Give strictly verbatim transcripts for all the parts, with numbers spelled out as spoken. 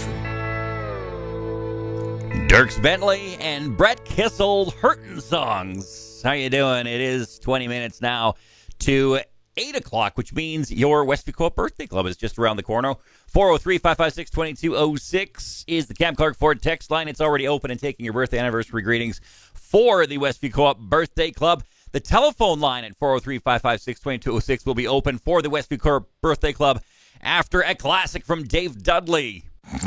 country. Dierks Bentley and Brett Kissel, Hurtin' Songs. How you doing? It is twenty minutes now to eight o'clock, which means your Westview Co-op Birthday Club is just around the corner. four oh three, five five six, two two oh six is the Cam Clark Ford text line. It's already open and taking your birthday anniversary greetings for the Westview Co-op Birthday Club. The telephone line at four oh three, five five six, two two oh six will be open for the Westview Co-op Birthday Club after a classic from Dave Dudley.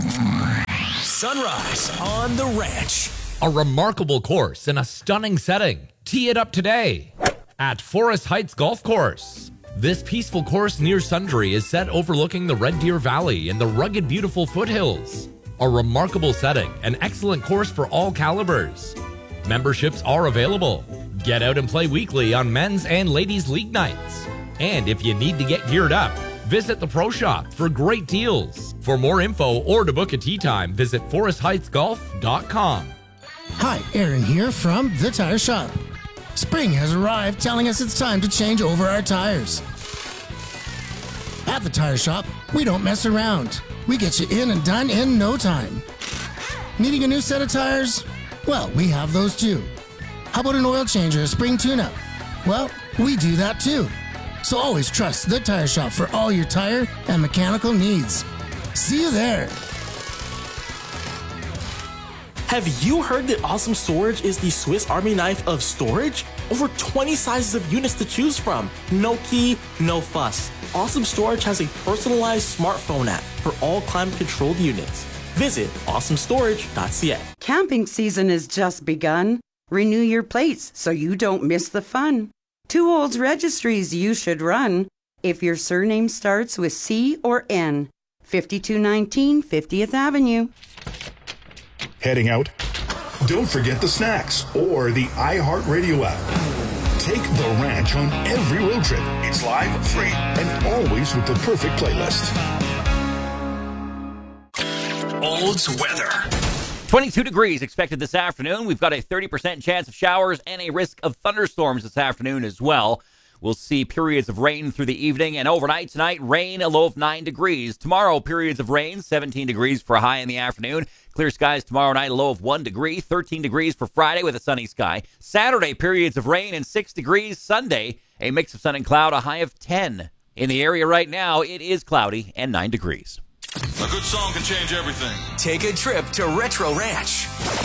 Sunrise on the Ranch. A remarkable course in a stunning setting. Tee it up today at Forest Heights Golf Course. This peaceful course near Sundre is set overlooking the Red Deer Valley and the rugged, beautiful foothills. A remarkable setting, an excellent course for all calibers. Memberships are available. Get out and play weekly on men's and ladies' league nights. And if you need to get geared up, visit the Pro Shop for great deals. For more info or to book a tee time, visit forest heights golf dot com. Hi, Aaron here from The Tire Shop. Spring has arrived, telling us it's time to change over our tires. At The Tire Shop, we don't mess around. We get you in and done in no time. Needing a new set of tires? Well, we have those too. How about an oil change or a spring tune-up? Well, we do that too. So always trust The Tire Shop for all your tire and mechanical needs. See you there. Have you heard that Awesome Storage is the Swiss Army knife of storage? Over twenty sizes of units to choose from. No key, no fuss. Awesome Storage has a personalized smartphone app for all climate-controlled units. Visit awesome storage dot c a. Camping season has just begun. Renew your plates so you don't miss the fun. Two Olds registries you should run if your surname starts with C or N. fifty-two nineteen fiftieth Avenue. Heading out? Don't forget the snacks or the iHeartRadio app. Take the ranch on every road trip. It's live, free, and always with the perfect playlist. Olds weather. twenty-two degrees expected this afternoon. We've got a thirty percent chance of showers and a risk of thunderstorms this afternoon as well. We'll see periods of rain through the evening, and overnight tonight, rain, a low of nine degrees. Tomorrow, periods of rain, seventeen degrees for a high in the afternoon. Clear skies tomorrow night, a low of one degree. thirteen degrees for Friday with a sunny sky. Saturday, periods of rain and six degrees. Sunday, a mix of sun and cloud, a high of ten. In the area right now, it is cloudy and nine degrees. A good song can change everything. Take a trip to Retro Ranch.